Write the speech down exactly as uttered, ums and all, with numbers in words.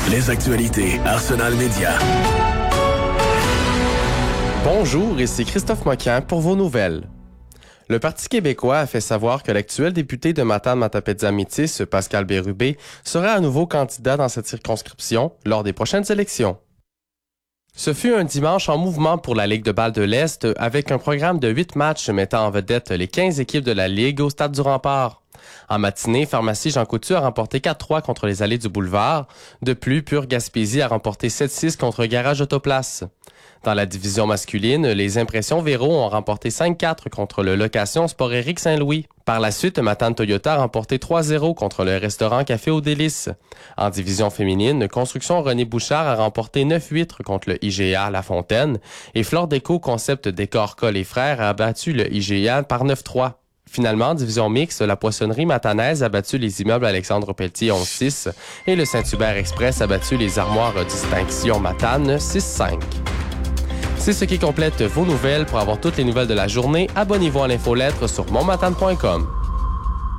Les actualités Arsenal Média. Bonjour, ici Christophe Moquin pour vos nouvelles. Le Parti québécois a fait savoir que l'actuel député de Matane-Matapédia-Métis, Pascal Bérubé, sera à nouveau candidat dans cette circonscription lors des prochaines élections. Ce fut un dimanche en mouvement pour la Ligue de balle de l'Est avec un programme de huit matchs mettant en vedette les quinze équipes de la Ligue au Stade du Rempart. En matinée, Pharmacie Jean Coutu a remporté quatre trois contre les Allées du Boulevard. De plus, Pure Gaspésie a remporté sept six contre Garage Autoplace. Dans la division masculine, les Impressions Véro ont remporté cinq quatre contre le Location Sport Éric Saint-Louis. Par la suite, Matane Toyota a remporté trois zéro contre le restaurant Café aux Délices. En division féminine, Construction René Bouchard a remporté neuf huit contre le I G A La Fontaine et Flore Déco Concept Décor Col et Frères a battu le I G A par neuf trois. Finalement, en division mixte, la poissonnerie matanaise a battu les immeubles Alexandre Pelletier onze six et le Saint-Hubert Express a battu les armoires Distinction Matane six cinq. C'est ce qui complète vos nouvelles. Pour avoir toutes les nouvelles de la journée, abonnez-vous à l'infolettre sur montmatane point com.